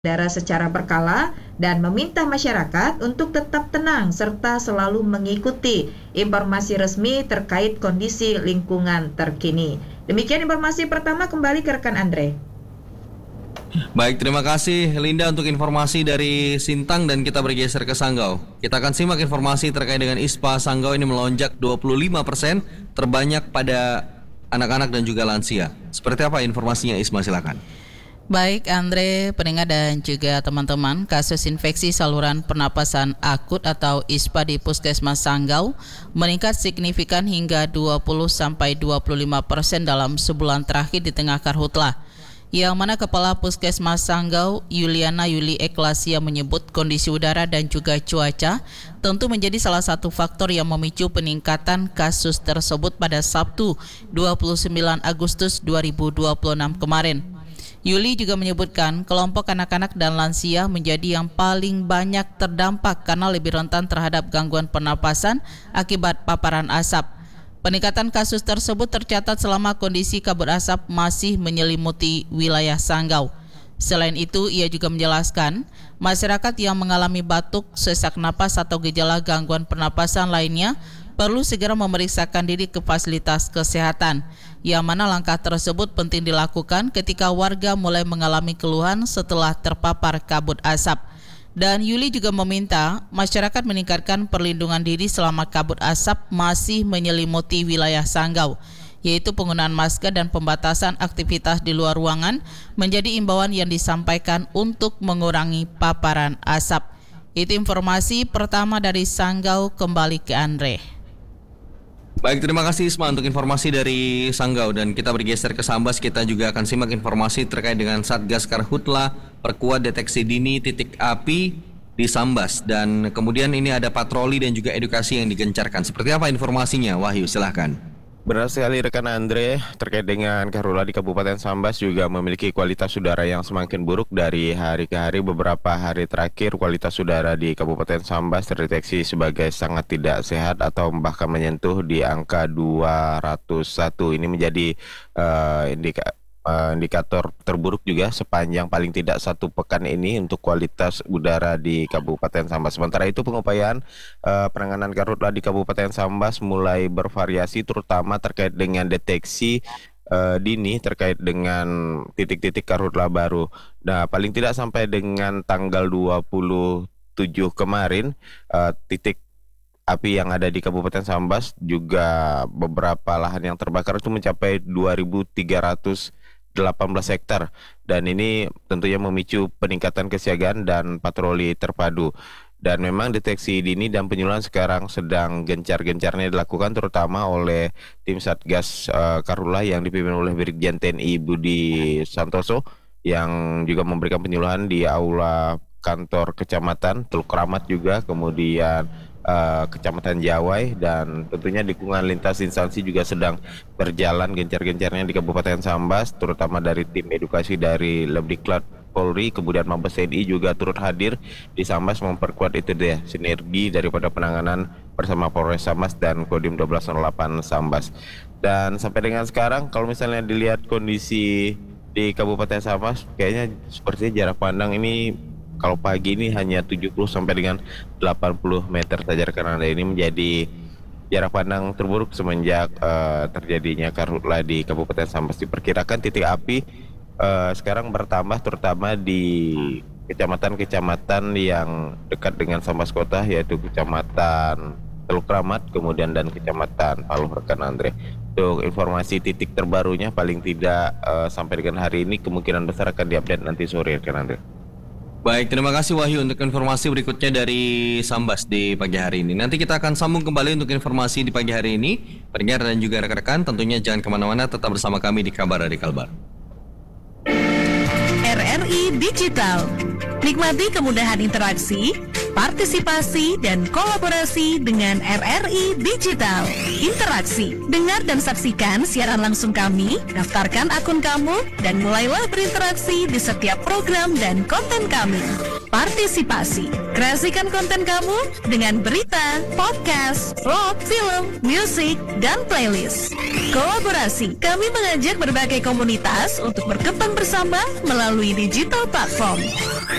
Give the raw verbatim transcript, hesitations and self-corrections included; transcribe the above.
udara secara berkala dan meminta masyarakat untuk tetap tenang serta selalu mengikuti informasi resmi terkait kondisi lingkungan terkini. Demikian informasi pertama, kembali ke rekan Andre. Baik, terima kasih Linda untuk informasi dari Sintang dan kita bergeser ke Sanggau. Kita akan simak informasi terkait dengan I S P A Sanggau ini melonjak dua puluh lima persen terbanyak pada anak-anak dan juga lansia. Seperti apa informasinya Isma, silakan. Baik Andre, pendengar dan juga teman-teman, kasus infeksi saluran pernapasan akut atau I S P A di Puskesmas Sanggau meningkat signifikan hingga dua puluh sampai dua puluh lima persen dalam sebulan terakhir di tengah karhutlah. Yang mana Kepala Puskesmas Sanggau, Yuliana Yuli Eklasia menyebut kondisi udara dan juga cuaca tentu menjadi salah satu faktor yang memicu peningkatan kasus tersebut pada Sabtu dua puluh sembilan Agustus dua ribu dua puluh enam kemarin. Yuli juga menyebutkan kelompok anak-anak dan lansia menjadi yang paling banyak terdampak karena lebih rentan terhadap gangguan pernapasan akibat paparan asap. Peningkatan kasus tersebut tercatat selama kondisi kabut asap masih menyelimuti wilayah Sanggau. Selain itu, ia juga menjelaskan masyarakat yang mengalami batuk, sesak napas atau gejala gangguan pernapasan lainnya perlu segera memeriksakan diri ke fasilitas kesehatan, yang mana langkah tersebut penting dilakukan ketika warga mulai mengalami keluhan setelah terpapar kabut asap. Dan Yuli juga meminta masyarakat meningkatkan perlindungan diri selama kabut asap masih menyelimuti wilayah Sanggau, yaitu penggunaan masker dan pembatasan aktivitas di luar ruangan menjadi imbauan yang disampaikan untuk mengurangi paparan asap. Itu informasi pertama dari Sanggau, kembali ke Andre. Baik, terima kasih Isma untuk informasi dari Sanggau, dan kita bergeser ke Sambas. Kita juga akan simak informasi terkait dengan Satgas Karhutla perkuat deteksi dini titik api di Sambas, dan kemudian ini ada patroli dan juga edukasi yang digencarkan. Seperti apa informasinya, Wahyu, silahkan. Benar sekali rekan Andre, terkait dengan Karhutla di Kabupaten Sambas juga memiliki kualitas udara yang semakin buruk dari hari ke hari. Beberapa hari terakhir kualitas udara di Kabupaten Sambas terdeteksi sebagai sangat tidak sehat atau bahkan menyentuh di angka dua ratus satu. Ini menjadi uh, indika Uh, indikator terburuk juga sepanjang paling tidak satu pekan ini untuk kualitas udara di Kabupaten Sambas. Sementara itu pengupayaan uh, penanganan Karhutla di Kabupaten Sambas mulai bervariasi, terutama terkait dengan deteksi uh, dini terkait dengan titik-titik Karhutla baru. Nah, paling tidak sampai dengan tanggal dua puluh tujuh kemarin, uh, titik api yang ada di Kabupaten Sambas juga beberapa lahan yang terbakar itu mencapai dua ribu tiga ratus delapan belas hektar, dan ini tentunya memicu peningkatan kesiagaan dan patroli terpadu. Dan memang deteksi dini dan penyuluhan sekarang sedang gencar-gencarnya dilakukan, terutama oleh tim Satgas uh, Karhutla yang dipimpin oleh Brigjen T N I Budi Santoso, yang juga memberikan penyuluhan di aula kantor kecamatan Teluk Kramat juga, kemudian Uh, Kecamatan Jawai, dan tentunya dukungan lintas instansi juga sedang berjalan gencar-gencarnya di Kabupaten Sambas, terutama dari tim edukasi dari Lebdiklat Polri, kemudian Mabes T N I juga turut hadir di Sambas memperkuat itu deh sinergi daripada penanganan bersama Polres Sambas dan Kodim satu dua nol delapan Sambas. Dan sampai dengan sekarang kalau misalnya dilihat kondisi di Kabupaten Sambas, kayaknya sepertinya jarak pandang ini kalau pagi ini hanya tujuh puluh sampai dengan delapan puluh meter saja, karena ini menjadi jarak pandang terburuk semenjak uh, terjadinya Karhutla di Kabupaten Sambas. Diperkirakan titik api uh, sekarang bertambah, terutama di kecamatan-kecamatan yang dekat dengan Sambas Kota, yaitu Kecamatan Teluk Kramat, kemudian dan Kecamatan Paluh, rekan Andre. Untuk informasi titik terbarunya paling tidak uh, sampai dengan hari ini kemungkinan besar akan diupdate nanti sore, rekan Andre. Baik, terima kasih Wahyu untuk informasi berikutnya dari Sambas di pagi hari ini. Nanti kita akan sambung kembali untuk informasi di pagi hari ini. Pendengar dan juga rekan-rekan, tentunya jangan kemana-mana, tetap bersama kami di Kabar dari Kalbar. R R I Digital. Nikmati kemudahan interaksi, partisipasi, dan kolaborasi dengan R R I Digital. Interaksi, dengar dan saksikan siaran langsung kami, daftarkan akun kamu, dan mulailah berinteraksi di setiap program dan konten kami. Partisipasi. Kreasikan konten kamu dengan berita, podcast, vlog, film, musik, dan playlist. Kolaborasi. Kami mengajak berbagai komunitas untuk berkembang bersama melalui digital platform.